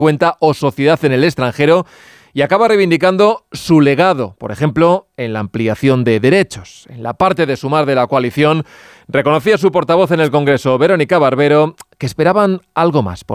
cuenta o sociedad en el extranjero y acaba reivindicando su legado, por ejemplo, en la ampliación de derechos. En la parte de Sumar de la coalición reconocía su portavoz en el Congreso, Verónica Barbero, que esperaban algo más.